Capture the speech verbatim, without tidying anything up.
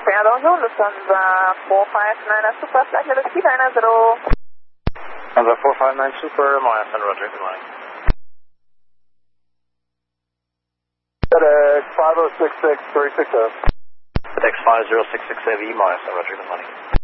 Seattle, Lufthansa four five nine Super, flight level three nine zero. Lufthansa four five nine Super, Maya San Roger, good morning. FedEx five oh six six three six zero. FedEx five oh six six A V, Maya San Roger, good morning.